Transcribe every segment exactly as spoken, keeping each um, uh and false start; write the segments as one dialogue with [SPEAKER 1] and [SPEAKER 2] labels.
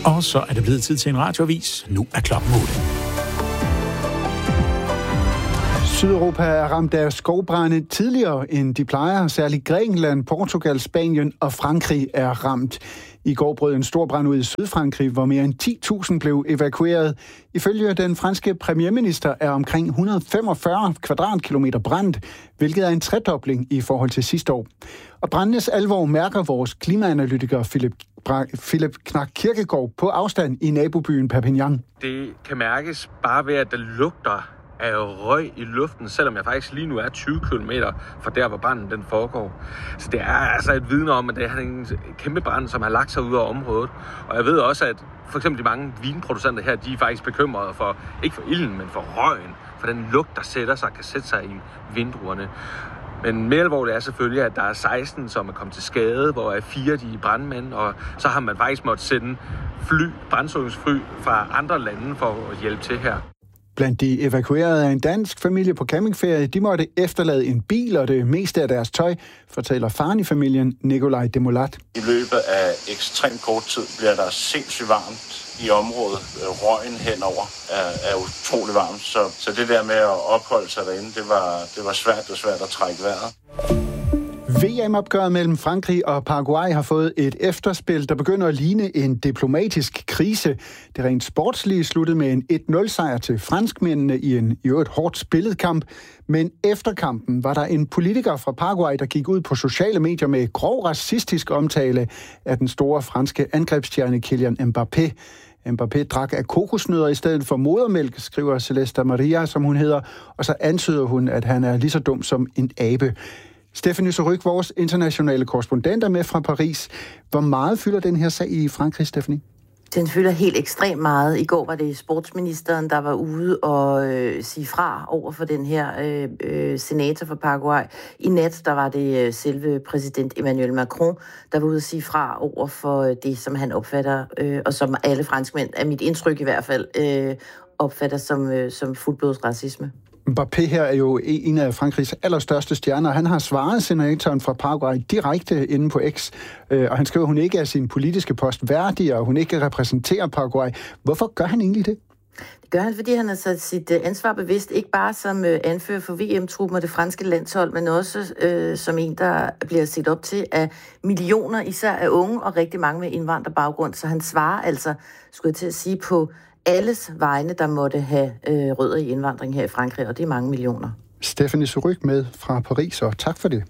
[SPEAKER 1] Og så er det blevet tid til en radioavis. Nu er klokken otte.
[SPEAKER 2] Sydeuropa er ramt af skovbrande tidligere, end de plejer. Særligt Grækenland, Portugal, Spanien og Frankrig er ramt. I går brød en stor brand ud i Sydfrankrig, hvor mere end ti tusind blev evakueret. Ifølge den franske premierminister er omkring et hundrede og femogfyrre kvadratkilometer brændt, hvilket er en tredobling i forhold til sidste år. Og brandenes alvor mærker vores klimaanalytiker Philip, Bra- Philip Knak Kirkegaard på afstand i nabobyen Perpignan.
[SPEAKER 3] Det kan mærkes bare ved, at det lugter af røg i luften, selvom jeg faktisk lige nu er tyve kilometer fra der, hvor branden den foregår. Så det er altså et vidne om, at det er en kæmpe brand, som har lagt sig ud af området. Og jeg ved også, at for eksempel de mange vinproducenter her, de er faktisk bekymrede for, ikke for ilden, men for røgen, for den lugt, der sætter sig, kan sætte sig i vinduerne. Men mere alvorligt er selvfølgelig, at der er seksten, som er kommet til skade, hvor er fire de er brandmænd, og så har man faktisk måttet sende fly, brandslukningsfly fra andre lande for at hjælpe til her.
[SPEAKER 2] Blandt de evakuerede er en dansk familie på campingferie. De måtte efterlade en bil og det meste af deres tøj, fortæller faren i familien, Nikolaj Demolat.
[SPEAKER 4] I løbet af ekstremt kort tid bliver der sindssygt varmt i området. Røgen henover er, er utrolig varmt, så, så det der med at opholde sig derinde, det var, det var svært og svært at trække vejret.
[SPEAKER 2] V M-opgøret mellem Frankrig og Paraguay har fået et efterspil, der begynder at ligne en diplomatisk krise. Det rent sportslige sluttede med en et nul sejr til franskmændene i en i øvrigt hårdt spillet kamp. Men efter kampen var der en politiker fra Paraguay, der gik ud på sociale medier med grov racistisk omtale af den store franske angrebsstjerne Kylian Mbappé. Mbappé drak af kokosnødder i stedet for modermælk, skriver Celeste Maria, som hun hedder, og så antyder hun, at han er lige så dum som en abe. Stephanie Surrugue, vores internationale korrespondent, er med fra Paris. Hvor meget fylder den her sag i Frankrig, Stephanie?
[SPEAKER 5] Den fylder helt ekstremt meget. I går var det sportsministeren, der var ude og øh, sige fra over for den her øh, øh, senator for Paraguay. I nat, der var det øh, selve præsident Emmanuel Macron, der var ude at sige fra over for øh, det, som han opfatter, øh, og som alle franskmænd, af mit indtryk i hvert fald, øh, opfatter som, øh, som fuldblodsracisme.
[SPEAKER 2] Mbappé her er jo en af Frankrigs allerstørste stjerner. Han har svaret senatoren fra Paraguay direkte inde på X, og han skriver, at hun ikke er sin politiske post værdig, og hun ikke repræsenterer Paraguay. Hvorfor gør han egentlig det?
[SPEAKER 5] Det gør han, fordi han har sat sit ansvar bevidst, ikke bare som anfører for V M-truppen og det franske landshold, men også øh, som en, der bliver set op til af millioner, især af unge og rigtig mange med indvandrerbaggrund. Så han svarer altså, skulle jeg til at sige, på alles vegne, der måtte have øh, rødder i indvandring her i Frankrig, og det er mange millioner.
[SPEAKER 2] Stephanie Surrugue med fra Paris, og tak for det.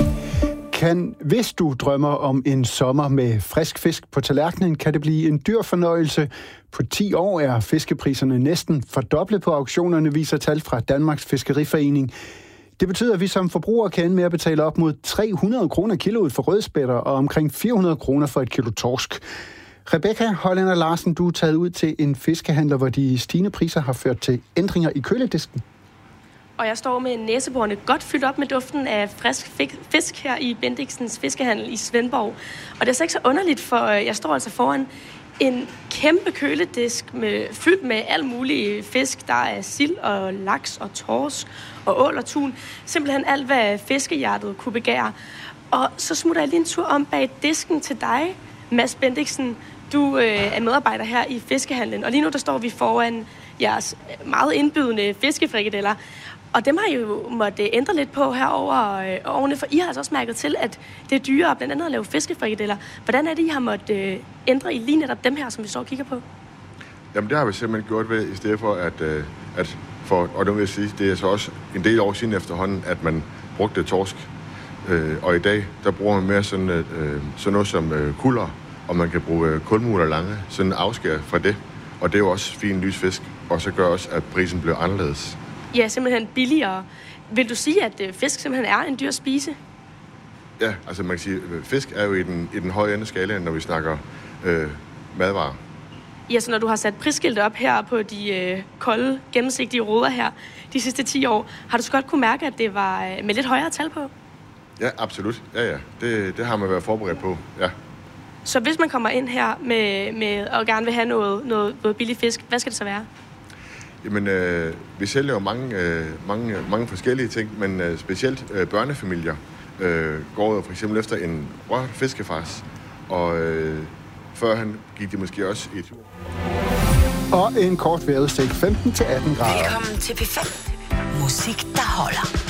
[SPEAKER 2] Kan, hvis du drømmer om en sommer med frisk fisk på tallerkenen, kan det blive en dyr fornøjelse. På ti år er fiskepriserne næsten fordoblet på auktionerne, viser tal fra Danmarks Fiskeriforening. Det betyder, at vi som forbrugere kan ende med at betale op mod tre hundrede kroner kiloet for rødspætter og omkring fire hundrede kroner for et kilo torsk. Rebecca Hollænder Larsen, du er taget ud til en fiskehandler, hvor de stigende priser har ført til ændringer i køledisken.
[SPEAKER 6] Og jeg står med næseborene godt fyldt op med duften af frisk fisk her i Bendiksens Fiskehandel i Svendborg. Og det er så ikke så underligt, for jeg står altså foran en kæmpe køledisk med, fyldt med alle mulige fisk. Der er sild og laks og torsk og ål og tun. Simpelthen alt, hvad fiskehjertet kunne begære. Og så smutter jeg lige en tur om bag disken til dig, Mads Bendiksen. Du øh, er medarbejder her i Fiskehandlen, og lige nu der står vi foran jeres meget indbydende fiskefrikadeller. Og dem har I jo måttet ændre lidt på herover øh, årene, for I har altså også mærket til, at det er dyrere blandt andet at lave fiskefrikadeller. Hvordan er det, I har måttet øh, ændre i lige netop dem her, som vi står og kigger på?
[SPEAKER 7] Jamen det har vi simpelthen gjort ved, i stedet for at, øh, at for, og det vil jeg sige, det er så også en del år siden efterhånden, at man brugte torsk. Øh, og i dag, der bruger man mere sådan, øh, sådan noget som øh, kulder, og man kan bruge øh, kulmuler lange, sådan en afskær fra det. Og det er jo også fin lysfisk, og så gør også, at prisen bliver anderledes.
[SPEAKER 6] Ja, simpelthen billigere. Vil du sige, at øh, fisk simpelthen er en dyr spise?
[SPEAKER 7] Ja, altså man kan sige, at fisk er jo i den, i den høje ende af skalaen, når vi snakker øh, madvarer.
[SPEAKER 6] Ja, så når du har sat prisskilte op her på de øh, kolde, gennemsigtige ruder her de sidste ti år, har du så godt kunne mærke, at det var øh, med lidt højere tal på?
[SPEAKER 7] Ja, absolut. Ja, ja. Det, det har man været forberedt på, ja.
[SPEAKER 6] Så hvis man kommer ind her med, med og gerne vil have noget, noget, noget billig fisk, hvad skal det så være?
[SPEAKER 7] Jamen, øh, vi sælger jo mange, øh, mange, mange forskellige ting, men øh, specielt øh, børnefamilier øh, går jo for eksempel efter en rørt fiskefars. Og øh, Før han gik det måske også et.
[SPEAKER 2] Og en kort vejrudsigt femten til atten grader.
[SPEAKER 8] Velkommen til P fem. Musik, der holder.